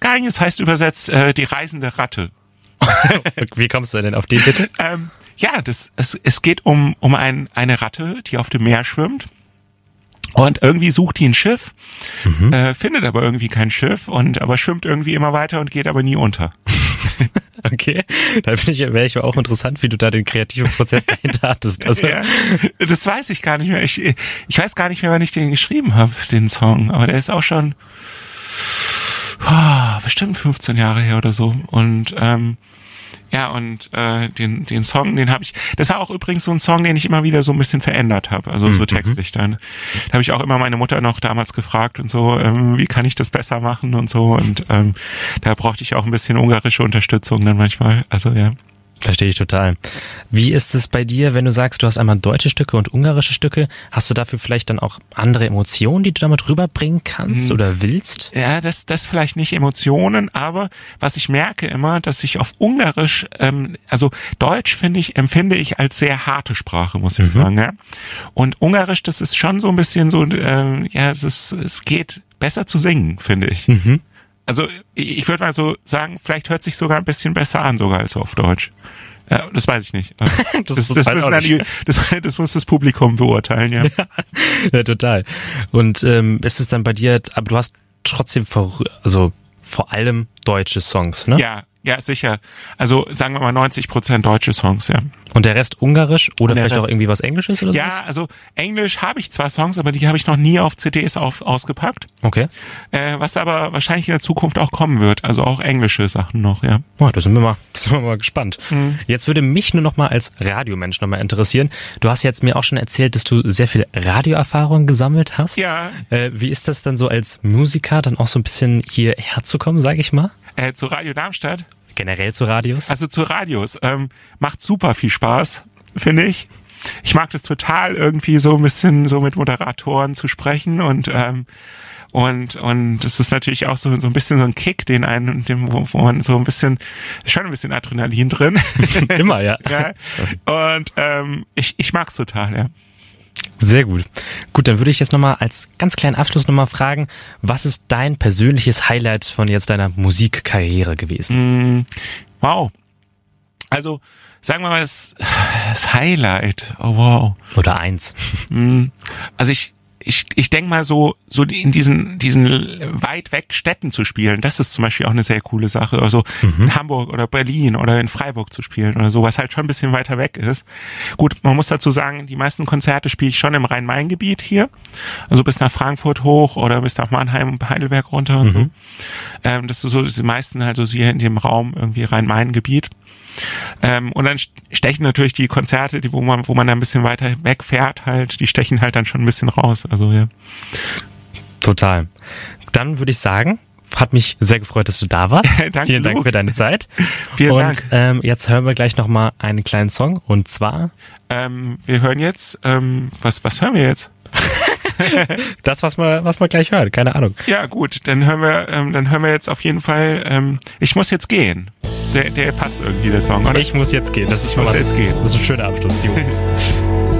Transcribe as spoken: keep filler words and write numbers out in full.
gar nicht, es heißt übersetzt äh, die reisende Ratte. Wie kommst du denn auf den Titel? Ähm, ja, das, es, es geht um, um ein, eine Ratte, die auf dem Meer schwimmt. Und irgendwie sucht die ein Schiff, mhm. äh, findet aber irgendwie kein Schiff und aber schwimmt irgendwie immer weiter und geht aber nie unter. Okay, da bin ich, wäre ich auch interessant, wie du da den kreativen Prozess dahinter hattest. Also ja, das weiß ich gar nicht mehr. Ich, ich weiß gar nicht mehr, wann ich den geschrieben habe, den Song. Aber der ist auch schon oh, bestimmt fünfzehn Jahre her oder so. Und ähm, ja, und äh, den den Song, den habe ich, das war auch übrigens so ein Song, den ich immer wieder so ein bisschen verändert habe, also so textlich dann. Da habe ich auch immer meine Mutter noch damals gefragt und so, ähm, wie kann ich das besser machen und so. Und ähm, da brauchte ich auch ein bisschen ungarische Unterstützung dann manchmal, also ja. Verstehe ich total. Wie ist es bei dir, wenn du sagst, du hast einmal deutsche Stücke und ungarische Stücke? Hast du dafür vielleicht dann auch andere Emotionen, die du damit rüberbringen kannst hm. oder willst? Ja, das das vielleicht nicht Emotionen, aber was ich merke immer, dass ich auf Ungarisch, ähm, also Deutsch finde ich, empfinde ich als sehr harte Sprache, muss ich mhm. sagen. Ja? Und Ungarisch, das ist schon so ein bisschen so, ähm, ja, es ist, es geht besser zu singen, finde ich. Mhm. Also ich würde mal so sagen, vielleicht hört sich sogar ein bisschen besser an, sogar als auf Deutsch. Ja, das weiß ich nicht. Das, das, das, das, müssen die, das, das muss das Publikum beurteilen, ja. Ja, ja total. Und ähm, ist es dann bei dir, aber du hast trotzdem vor, also vor allem deutsche Songs, ne? Ja, ja, sicher. Also sagen wir mal neunzig Prozent deutsche Songs, ja. Und der Rest ungarisch oder vielleicht Rest, auch irgendwie was Englisches oder so? Ja, also Englisch habe ich zwar Songs, aber die habe ich noch nie auf C Ds auf, ausgepackt. Okay. Äh, was aber wahrscheinlich in der Zukunft auch kommen wird. Also auch englische Sachen noch, ja. Oh, da sind wir mal, da sind wir mal gespannt. Mhm. Jetzt würde mich nur noch mal als Radiomensch noch mal interessieren. Du hast jetzt mir auch schon erzählt, dass du sehr viel Radioerfahrung gesammelt hast. Ja. Äh, wie ist das dann so als Musiker dann auch so ein bisschen hierher zu kommen, sage ich mal? Äh, zu Radio Darmstadt? Generell zu Radios? Also zu Radios. Ähm, macht super viel Spaß, finde ich. Ich mag das total, irgendwie so ein bisschen so mit Moderatoren zu sprechen und ähm, und und es ist natürlich auch so so ein bisschen so ein Kick, den einen, dem, wo, wo man so ein bisschen, schon ein bisschen Adrenalin drin. Immer, ja. Ja. Und ähm, ich ich mag's total, ja. Sehr gut. Gut, dann würde ich jetzt nochmal als ganz kleinen Abschluss nochmal fragen, was ist dein persönliches Highlight von jetzt deiner Musikkarriere gewesen? Mm, wow. Also, sagen wir mal, das, das Highlight. Oh, wow. Oder eins. Mm, also ich, ich, ich denke mal so, so in diesen, diesen weit weg Städten zu spielen, das ist zum Beispiel auch eine sehr coole Sache. Also mhm. in Hamburg oder Berlin oder in Freiburg zu spielen oder so, was halt schon ein bisschen weiter weg ist. Gut, man muss dazu sagen, die meisten Konzerte spiele ich schon im Rhein-Main-Gebiet hier. Also bis nach Frankfurt hoch oder bis nach Mannheim, Heidelberg runter und mhm. so. Ähm, das ist so, die meisten halt so hier in dem Raum irgendwie Rhein-Main-Gebiet. Ähm, und dann stechen natürlich die Konzerte, die, wo man, wo man da ein bisschen weiter wegfährt halt, die stechen halt dann schon ein bisschen raus. Also ja. Total. Dann würde ich sagen, hat mich sehr gefreut, dass du da warst. Danke, Vielen Dank für deine Zeit. Vielen und Dank. Ähm, jetzt hören wir gleich nochmal einen kleinen Song und zwar ähm, wir hören jetzt, ähm, was, was hören wir jetzt? Das, was man, was man gleich hört, keine Ahnung. Ja, gut, dann hören wir, ähm, dann hören wir jetzt auf jeden Fall, ähm, ich muss jetzt gehen. Der, der passt irgendwie, der Song, oder? Ich muss jetzt gehen. Das ist ich muss mal, jetzt gehen. Das ist ein schöner Abschluss, Simon.